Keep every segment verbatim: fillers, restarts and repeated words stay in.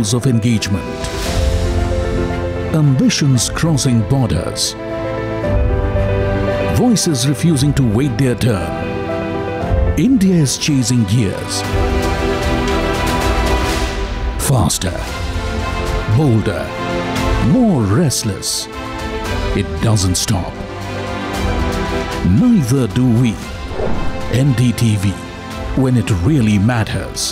rules of engagement. Ambitions crossing borders. Voices refusing to wait their turn. India is chasing gears. Faster, bolder, more restless. It doesn't stop. Neither do we. N D T V, when it really matters.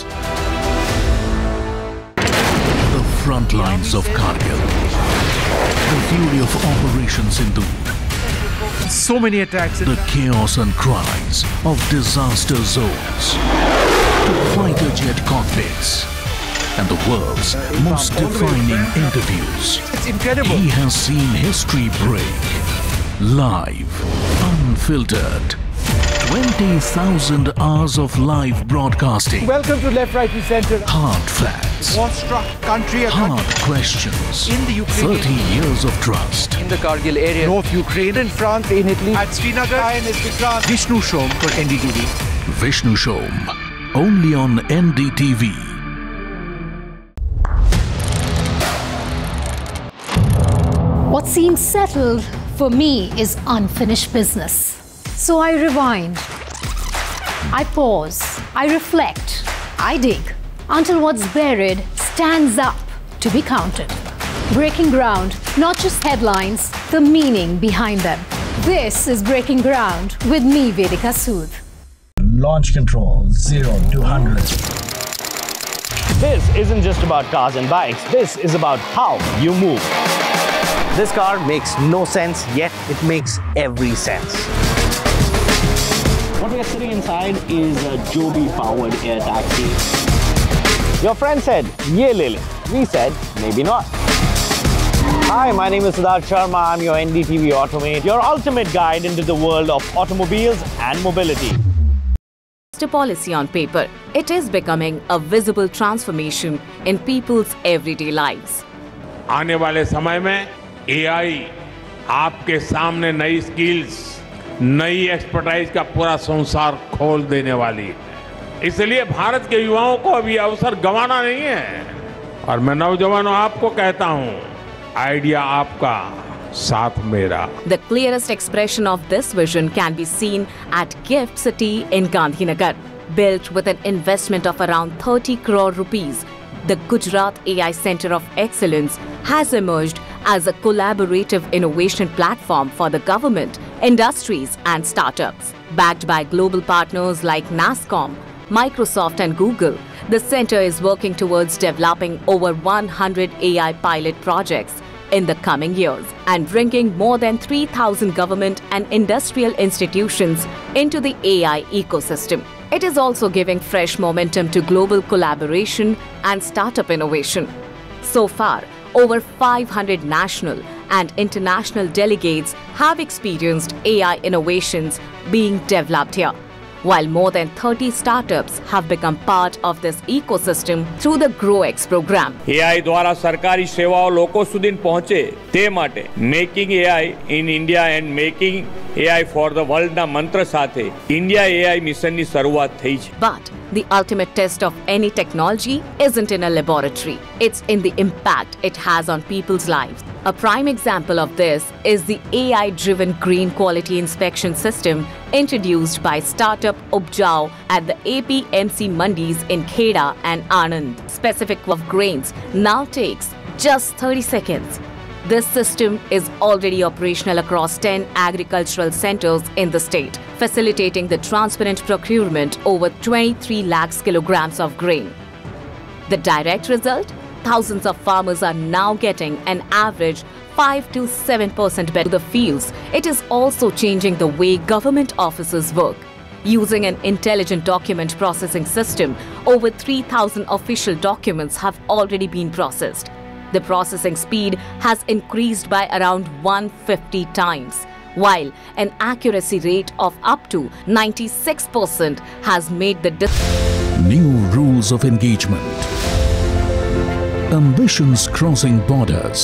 The front lines of Kargil. The fury of Operation Sindoor. So many attacks. The chaos and cries of disaster zones. To fighter jet cockpits. And the world's most defining interviews. It's incredible. He has seen history break. Live, unfiltered. twenty thousand hours of live broadcasting. Welcome to Left, Right and Centre. Hard facts. War-struck country. Hard questions. In the Ukraine. thirty years of trust. In the Kargil area. North Ukraine. In France. In Italy. At Srinagar. Vishnu Shom for N D T V. Vishnu Shom. Only on N D T V. What seems settled for me is unfinished business. So I rewind, I pause, I reflect, I dig, until what's buried stands up to be counted. Breaking ground, not just headlines, the meaning behind them. This is Breaking Ground with me, Vedika Sood. Launch control, zero to one hundred. This isn't just about cars and bikes, this is about how you move. This car makes no sense, yet it makes every sense. What we are sitting inside is a Joby-powered air taxi. Your friend said, "Ye le le." We said, maybe not. Hi, my name is Siddharth Sharma. I'm your N D T V Automate, your ultimate guide into the world of automobiles and mobility. A policy on paper, it is becoming a visible transformation in people's everyday lives. आने वाले समय में ए आई आपके सामने नई skills, नई expertise का पूरा संसार खोल देने वाली है। इसलिए भारत के युवाओं को अभी अवसर गंवाना नहीं है। और मैं नौजवानों आपको कहता हूं, आइडिया आपका, साथ मेरा। The clearest expression of this vision can be seen at Gift City in Gandhinagar. Built with an investment of around thirty crore rupees, the Gujarat A I Center of Excellence has emerged as a collaborative innovation platform for the government, industries and startups. Backed by global partners like NASSCOM, Microsoft and Google, the center is working towards developing over one hundred A I pilot projects in the coming years and bringing more than three thousand government and industrial institutions into the A I ecosystem. It is also giving fresh momentum to global collaboration and startup innovation. So far, over five hundred national and international delegates have experienced A I innovations being developed here, while more than thirty startups have become part of this ecosystem through the GrowX program. A I દ્વારા સરકારી સેવાઓ લોકો સુધી પહોંચે તે માટે making A I in India and making A I for the world ના મંત્ર સાથે India A I મિશનની શરૂઆત થઈ છે. But the ultimate test of any technology isn't in a laboratory. It's in the impact it has on people's lives. A prime example of this is the A I-driven green quality inspection system introduced by startup Upjao at the A P M C Mandis in Kheda and Anand. Specific of grains now takes just thirty seconds. This system is already operational across ten agricultural centers in the state, facilitating the transparent procurement over twenty-three lakhs kilograms of grain. The direct result? Thousands of farmers are now getting an average five to seven percent better the fields. It is also changing the way government offices work. Using an intelligent document processing system, over three thousand official documents have already been processed. The processing speed has increased by around one hundred fifty times, while an accuracy rate of up to ninety-six percent has made the difference. New rules of engagement. Ambitions crossing borders.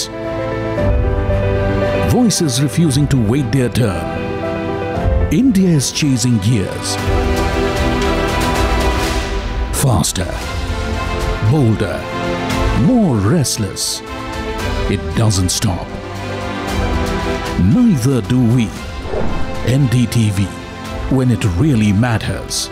Voices refusing to wait their turn. India is chasing gears. Faster, bolder, more restless. It doesn't stop. Neither do we. N D T V, when it really matters.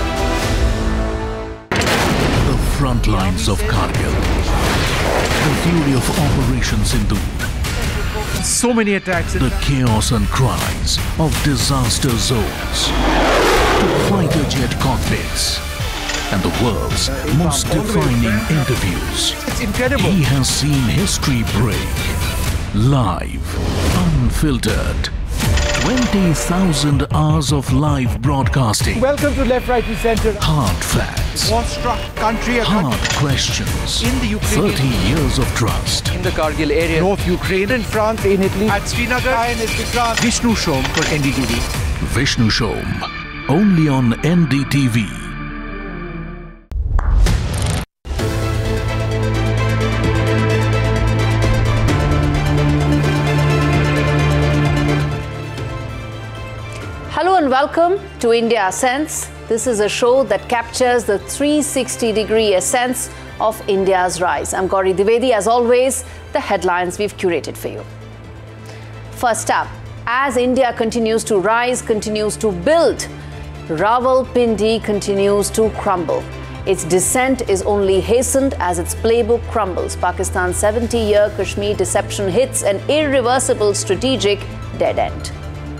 The front lines of Kargil. The fury of Operation Sindoor. So many attacks. The chaos and cries of disaster zones. To fighter jet cockpits. And the world's most defining interviews. It's incredible. He has seen history break. Live, unfiltered. twenty thousand hours of live broadcasting. Welcome to Left, Right and Center. Hard facts. War-struck country. Hard questions. In the Ukraine. thirty years of trust. In the Kargil area. North Ukraine. In France. In Italy. At Srinagar. Vishnu Shom for N D T V. Vishnu Shom. Only on N D T V. Hello and welcome to India Ascents. This is a show that captures the three sixty degree ascents of India's rise. I'm Gauri Dwivedi. As always, the headlines we've curated for you. First up, as India continues to rise, continues to build, Rawalpindi continues to crumble. Its descent is only hastened as its playbook crumbles. Pakistan's seventy-year Kashmir deception hits an irreversible strategic dead end.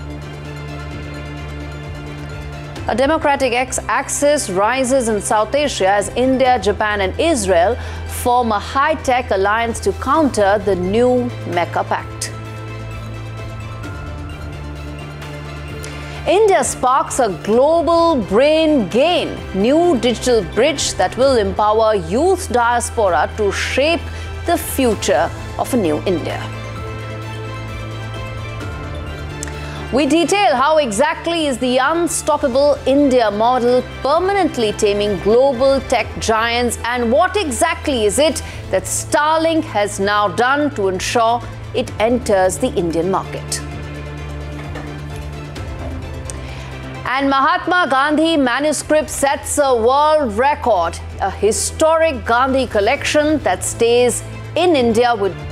A democratic axis rises in South Asia as India, Japan and Israel form a high-tech alliance to counter the new Mecca Pact. India sparks a global brain gain, new digital bridge that will empower youth diaspora to shape the future of a new India. We detail how exactly is the unstoppable India model permanently taming global tech giants, and what exactly is it that Starlink has now done to ensure it enters the Indian market. And Mahatma Gandhi manuscript sets a world record, a historic Gandhi collection that stays in India with